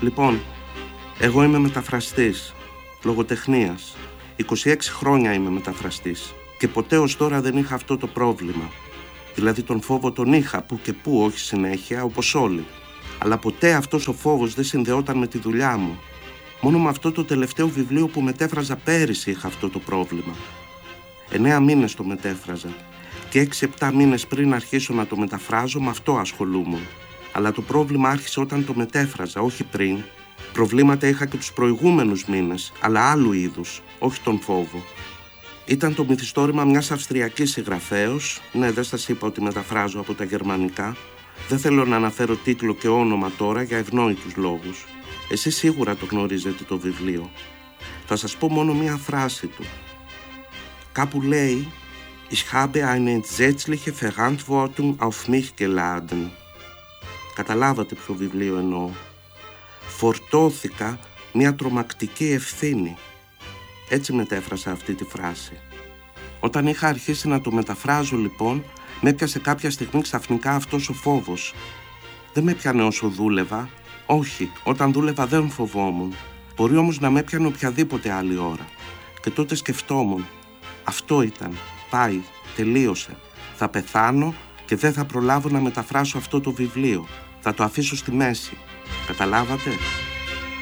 Λοιπόν, εγώ είμαι μεταφραστής, λογοτεχνίας. 26 χρόνια είμαι μεταφραστής και ποτέ ως τώρα δεν είχα αυτό το πρόβλημα. Δηλαδή τον φόβο τον είχα που και που, όχι συνέχεια, όπως όλοι. Αλλά ποτέ αυτός ο φόβος δεν συνδεόταν με τη δουλειά μου. Μόνο με αυτό το τελευταίο βιβλίο που μετέφραζα πέρυσι είχα αυτό το πρόβλημα. 9 μήνες το μετέφραζα και 6-7 μήνες πριν αρχίσω να το μεταφράζω με αυτό ασχολούμουν. Αλλά το πρόβλημα άρχισε όταν το μετέφραζα, όχι πριν. Προβλήματα είχα και τους προηγούμενους μήνες, αλλά άλλου είδους, όχι τον φόβο. Ήταν το μυθιστόρημα μιας Αυστριακής συγγραφέως. Ναι, δεν σας είπα ότι μεταφράζω από τα γερμανικά. Δεν θέλω να αναφέρω τίτλο και όνομα τώρα για ευνόητους λόγους. Εσείς σίγουρα το γνωρίζετε το βιβλίο. Θα σας πω μόνο μία φράση του. Κάπου λέει «Ich habe eine entsetzliche Verantwortung auf mich geladen». Καταλάβατε ποιο βιβλίο εννοώ. Φορτώθηκα μια τρομακτική ευθύνη. Έτσι μετέφρασα αυτή τη φράση. Όταν είχα αρχίσει να το μεταφράζω λοιπόν, με έπιασε κάποια στιγμή ξαφνικά αυτός ο φόβος. Δεν με πιάνε όσο δούλευα. Όχι, όταν δούλευα δεν φοβόμουν. Μπορεί όμως να με πιάνε οποιαδήποτε άλλη ώρα. Και τότε σκεφτόμουν. Αυτό ήταν. Πάει. Τελείωσε. Θα πεθάνω και δεν θα προλάβω να μεταφράσω αυτό το βιβλίο. Θα το αφήσω στη μέση. Καταλάβατε?